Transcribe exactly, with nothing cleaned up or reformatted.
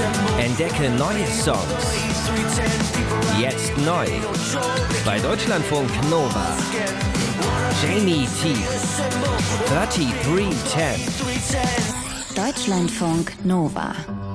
Entdecke neue Songs. Jetzt neu. Bei Deutschlandfunk Nova. Jamie T. drei drei eins null. Deutschlandfunk Nova.